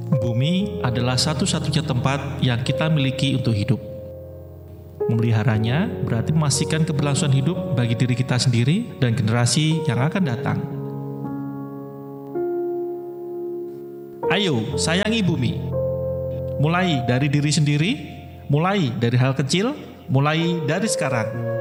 Bumi adalah satu-satunya tempat yang kita miliki untuk hidup. Memeliharanya berarti memastikan keberlangsungan hidup bagi diri kita sendiri dan generasi yang akan datang. Ayo, sayangi bumi. Mulai dari diri sendiri, mulai dari hal kecil, mulai dari sekarang.